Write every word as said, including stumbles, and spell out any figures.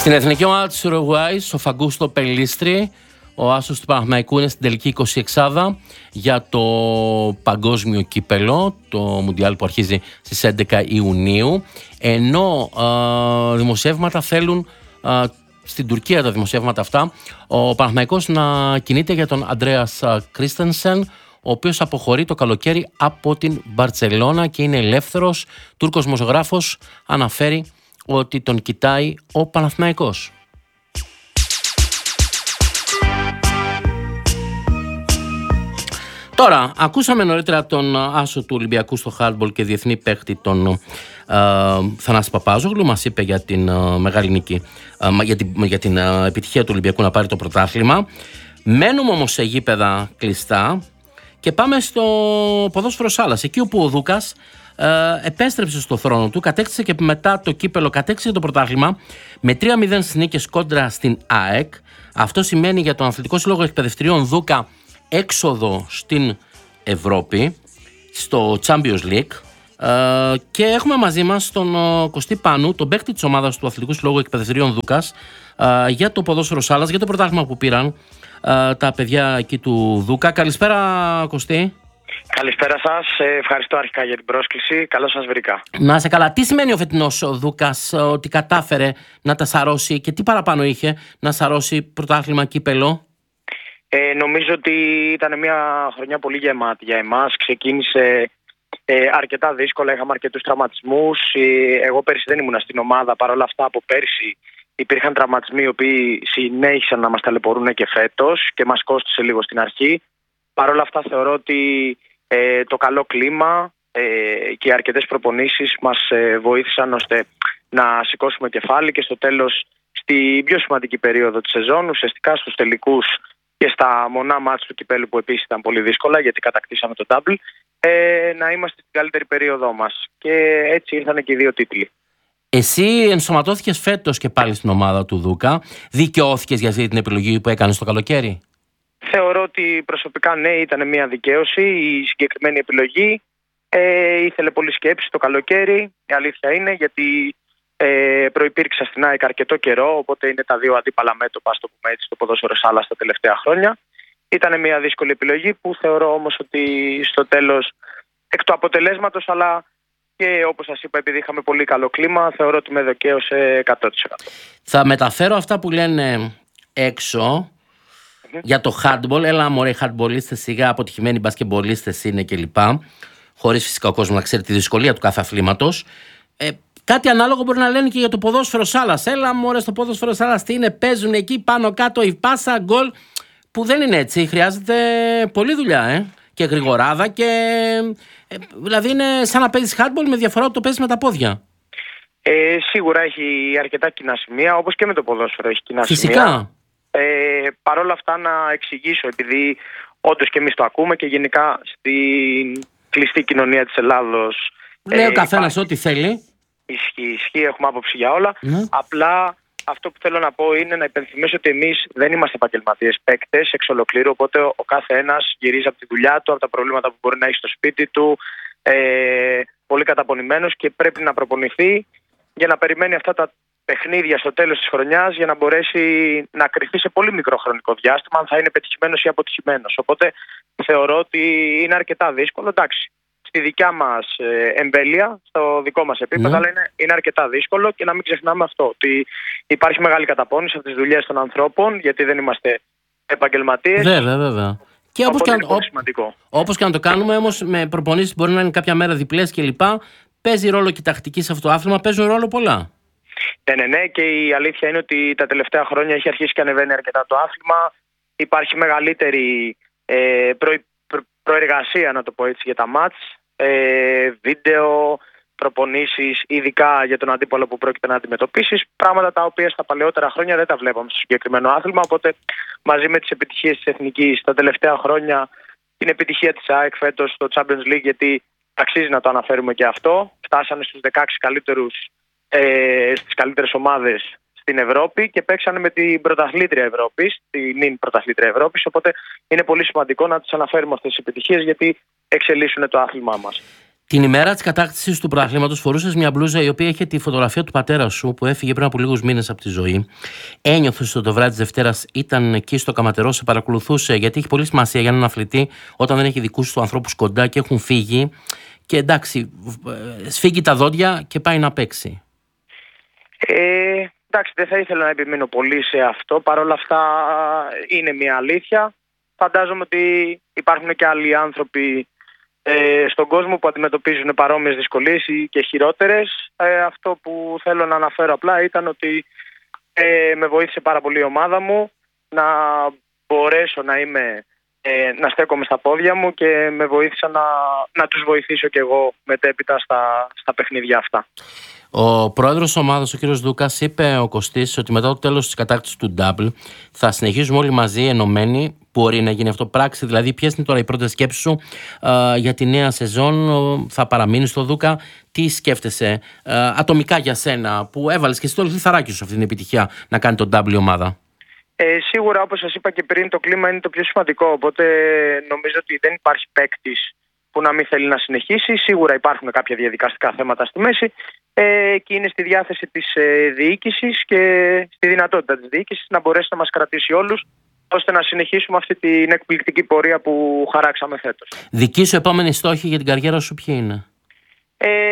Στην εθνική ομάδα της Ουρουγουάης, ο Φαγκούστο Πελίστρη, ο άσος του Παναθηναϊκού, είναι στην τελική εικοσιεξάδα για το παγκόσμιο κύπελο, το Μουντιάλ που αρχίζει στις έντεκα Ιουνίου. Ενώ α, δημοσιεύματα θέλουν, α, στην Τουρκία τα δημοσιεύματα αυτά, ο Παναθηναϊκός να κινείται για τον Αντρέας Κρίστενσεν, ο οποίος αποχωρεί το καλοκαίρι από την Μπαρτσελώνα και είναι ελεύθερος. Τούρκος δημοσιογράφος αναφέρει ότι τον κοιτάει ο Παναθηναϊκός. Τώρα, ακούσαμε νωρίτερα τον άσο του Ολυμπιακού στο χάντμπολ και διεθνή παίκτη, τον ε, Θανάση Παπάζογλου. Μας είπε για την ε, μεγάλη νίκη, ε, για την, για την ε, επιτυχία του Ολυμπιακού να πάρει το πρωτάθλημα. Μένουμε όμως σε γήπεδα κλειστά και πάμε στο ποδόσφαιρο σάλας, εκεί όπου ο Δούκας ε, επέστρεψε στο θρόνο του, κατέκτησε και μετά το κύπελο, κατέκτησε το πρωτάθλημα με τρία μηδέν στις νίκες κόντρα στην ΑΕΚ. Αυτό σημαίνει για τον Αθλητικό Σύλλογο Εκπαιδευτριών Δούκα έξοδο στην Ευρώπη, στο Champions League, ε, και έχουμε μαζί μας τον ε, Κωστή Πάνου, τον παίκτη της ομάδας του Αθλητικού Συλλόγου Εκπαιδευτριών Δούκας, ε, για το ποδόσφαιρο σάλας, για το πρωτάθλημα που πήραν ε, τα παιδιά εκεί του Δούκα. Καλησπέρα, Κωστή. Καλησπέρα σας. Ευχαριστώ αρχικά για την πρόσκληση. Καλώς σας βρήκα. Να είσαι καλά. Τι σημαίνει ο φετινός ο Δούκας, ότι κατάφερε να τα σαρώσει και τι παραπάνω είχε να σαρώσει πρωτάθλημα, κύπελο? Ε, νομίζω ότι ήταν μια χρονιά πολύ γεμάτη για εμάς. Ξεκίνησε ε, αρκετά δύσκολα, είχαμε αρκετούς τραυματισμούς. Ε, εγώ πέρσι δεν ήμουν στην ομάδα, παρόλα αυτά από πέρσι υπήρχαν τραυματισμοί οι οποίοι συνέχισαν να μας ταλαιπωρούν και φέτος και μας κόστησε λίγο στην αρχή. Παρόλα αυτά θεωρώ ότι ε, το καλό κλίμα ε, και οι αρκετές προπονήσεις μας ε, βοήθησαν ώστε να σηκώσουμε κεφάλι και στο τέλος, στην πιο σημαντική περίοδο της σεζόν, ουσιαστικά στους τελικούς και στα μονά μάτς του κυπέλου που επίσης ήταν πολύ δύσκολα γιατί κατακτήσαμε το double, ε, να είμαστε στην καλύτερη περίοδό μας. Και έτσι ήρθαν και οι δύο τίτλοι. Εσύ ενσωματώθηκες φέτος και πάλι στην ομάδα του Δούκα. Δικαιώθηκες για αυτή την επιλογή που έκανες το καλοκαίρι? Θεωρώ ότι προσωπικά ναι, ήταν μια δικαίωση η συγκεκριμένη επιλογή. Ε, ήθελε πολύ σκέψη το καλοκαίρι, η αλήθεια είναι, γιατί ε, προϋπήρξα στην ΑΕΚ αρκετό καιρό, οπότε είναι τα δύο αντίπαλα μέτωπα, ας το πούμε έτσι, στο ποδόσφαιρο σάλας τα τελευταία χρόνια. Ήταν μια δύσκολη επιλογή που θεωρώ όμως ότι στο τέλος, εκ του αποτελέσματος, αλλά και όπως σας είπα, επειδή είχαμε πολύ καλό κλίμα, θεωρώ ότι με δικαίωσε εκατό τοις εκατό. Θα μεταφέρω αυτά που λένε έξω mm-hmm. για το handball. Έλα μωρέ, handballίστες σιγά, αποτυχημένοι μπασκεμπολίστες είναι κλπ. Χωρίς φυσικά ο κόσμος να ξέρει τη δυσκολία του κάθε αθλήματος. Ε, κάτι ανάλογο μπορεί να λένε και για το ποδόσφαιρο σάλας. Έλα μωρέ, στο ποδόσφαιρο σάλας τι είναι, παίζουν εκεί πάνω κάτω η πάσα, γκολ. Που δεν είναι έτσι. Χρειάζεται πολλή δουλειά, ε. Και γρηγοράδα και. Ε, δηλαδή είναι σαν να παίζεις handball με διαφορά ότι το παίζεις με τα πόδια. Ε, σίγουρα έχει αρκετά κοινά σημεία, όπως και με το ποδόσφαιρο έχει κοινά Φυσικά. σημεία. Ε, Παρ' όλα αυτά να εξηγήσω, επειδή όντως και εμείς το ακούμε και γενικά στην κλειστή κοινωνία της Ελλάδος. Λέει ε, ο καθένας ό,τι θέλει. Ισχύει, ισχύει, έχουμε άποψη για όλα. Mm. Απλά αυτό που θέλω να πω είναι να υπενθυμίσω ότι εμείς δεν είμαστε επαγγελματίες παίκτες εξ ολοκλήρου. Οπότε ο κάθε ένας γυρίζει από τη δουλειά του, από τα προβλήματα που μπορεί να έχει στο σπίτι του, ε, πολύ καταπονημένος και πρέπει να προπονηθεί για να περιμένει αυτά τα παιχνίδια στο τέλος της χρονιάς για να μπορέσει να κρυφτεί σε πολύ μικρό χρονικό διάστημα αν θα είναι πετυχημένος ή αποτυχημένος. Οπότε θεωρώ ότι είναι αρκετά δύσκολο. Εντάξει, στη δικιά μας εμβέλεια, στο δικό μας επίπεδο, mm. αλλά είναι, είναι αρκετά δύσκολο και να μην ξεχνάμε αυτό, ότι υπάρχει μεγάλη καταπώνηση από τις δουλειές των ανθρώπων, γιατί δεν είμαστε επαγγελματίες. Βέβαια, βέβαια. Και όπως και, αν, σημαντικό. όπως και αν το κάνουμε, όμως με προπονήσεις μπορεί να είναι κάποια μέρα διπλές κλπ. Παίζει ρόλο και η τακτική σε αυτό το άθλημα, παίζουν ρόλο πολλά. Ναι, ναι, ναι. Και η αλήθεια είναι ότι τα τελευταία χρόνια έχει αρχίσει και ανεβαίνει αρκετά το άθλημα. Υπάρχει μεγαλύτερη ε, προ, προ, προεργασία, να το πω έτσι, για τα μάτς. Ε, βίντεο, προπονήσεις, ειδικά για τον αντίπαλο που πρόκειται να αντιμετωπίσεις. Πράγματα τα οποία στα παλαιότερα χρόνια δεν τα βλέπαμε στο συγκεκριμένο άθλημα. Οπότε μαζί με τις επιτυχίες της Εθνικής τα τελευταία χρόνια, την επιτυχία της ΑΕΚ φέτος στο Champions League, γιατί αξίζει να το αναφέρουμε και αυτό. Φτάσανε στους δεκαέξι καλύτερους, ε, στις καλύτερες ομάδες στην Ευρώπη και παίξανε με την πρωταθλήτρια Ευρώπης, την νυν πρωταθλήτρια Ευρώπης. Οπότε είναι πολύ σημαντικό να τις αναφέρουμε αυτές τις επιτυχίες, γιατί εξελίσσουν το άθλημά μας. Την ημέρα της κατάκτησης του πρωταθλήματος φορούσες μια μπλούζα η οποία είχε τη φωτογραφία του πατέρα σου που έφυγε πριν από λίγους μήνες από τη ζωή. Ένιωθες ότι το βράδυ της Δευτέρας ήταν εκεί στο Καματερό, σε παρακολουθούσε? Γιατί έχει πολύ σημασία για έναν αθλητή όταν δεν έχει δικούς του ανθρώπους κοντά και έχουν φύγει. Και εντάξει, σφίγγει τα δόντια και πάει να παίξει. Ε, εντάξει, δεν θα ήθελα να επιμείνω πολύ σε αυτό. Παρ' όλα αυτά είναι μια αλήθεια. Φαντάζομαι ότι υπάρχουν και άλλοι άνθρωποι ε, στον κόσμο που αντιμετωπίζουν παρόμοιες δυσκολίες ή και χειρότερες. Ε, αυτό που θέλω να αναφέρω απλά ήταν ότι ε, με βοήθησε πάρα πολύ η ομάδα μου να μπορέσω να είμαι, ε, να στέκομαι στα πόδια μου και με βοήθησα να, να τους βοηθήσω κι εγώ μετέπειτα στα, στα παιχνίδια αυτά. Ο πρόεδρος της ομάδας, ο κύριος Δούκας, είπε ο Κωστής ότι μετά το τέλος της κατάκτησης του ντάμπλ θα συνεχίζουμε όλοι μαζί ενωμένοι. Μπορεί να γίνει αυτό πράξη? Δηλαδή, ποιες είναι τώρα οι πρώτες σκέψεις σου ε, για τη νέα σεζόν? Θα παραμείνεις στο Δούκα? Τι σκέφτεσαι ε, ατομικά για σένα που έβαλες και εσύ το λιθαράκι σου αυτή την επιτυχία να κάνει τον ντάμπλ η ομάδα? Ε, σίγουρα, όπως σας είπα και πριν, το κλίμα είναι το πιο σημαντικό. Οπότε νομίζω ότι δεν υπάρχει παίκτης που να μην θέλει να συνεχίσει. Σίγουρα υπάρχουν κάποια διαδικαστικά θέματα στη μέση ε, και είναι στη διάθεση της ε, διοίκησης και στη δυνατότητα της διοίκησης να μπορέσει να μας κρατήσει όλους, ώστε να συνεχίσουμε αυτή την εκπληκτική πορεία που χαράξαμε φέτος. Δική σου επόμενη στόχη για την καριέρα σου ποιοι είναι? Ε,